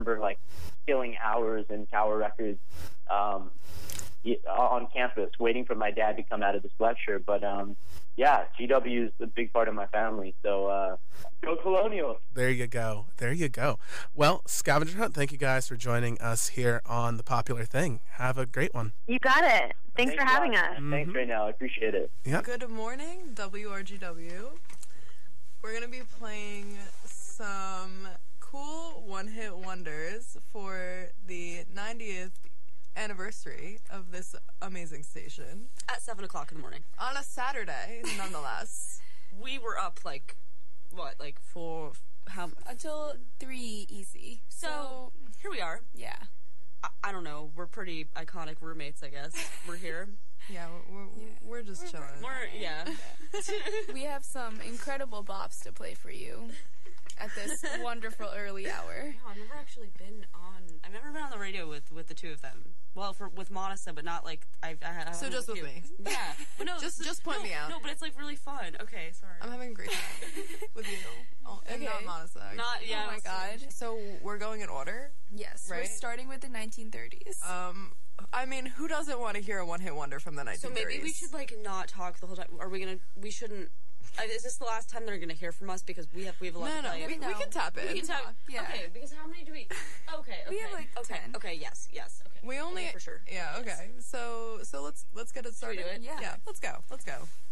remember like killing hours in Tower Records on campus, waiting for my dad to come out of this lecture. But yeah, GW is a big part of my family. So go Colonials! There you go. There you go. Well, Scavenger Hunt, thank you guys for joining us here on The Popular Thing. Have a great one. You got it. Thanks for having us. Thanks right now. I appreciate it. Yep. Good morning, WRGW. We're going to be playing some cool one-hit wonders for the 90th anniversary of this amazing station. At 7 o'clock in the morning. On a Saturday, nonetheless. We were up until 3 easy. So here we are. Yeah. I don't know. We're pretty iconic roommates, I guess. We're here. Yeah, we're just chilling. We have some incredible bops to play for you at this wonderful early hour. No, I've never been on the radio with the two of them. Well, with Monica, but not like I So just with me. Yeah, but no, just point me out. No, but it's like really fun. Okay, sorry. I'm having a great time with you. And not Monica. Yeah. Oh my god. So we're going in order. Yes, right? We're starting with the 1930s. I mean, who doesn't want to hear a one-hit wonder from the 1930s? So maybe we should not talk the whole time. We shouldn't. Is this the last time they're gonna hear from us because we have a lot to play? We can tap it. We can tap. Yeah. Okay, because how many do we? Okay. We have like 10. Okay. Yes. Okay. We only for sure. Yeah. Okay. So let's get it started. Should we do it? Yeah. Let's go.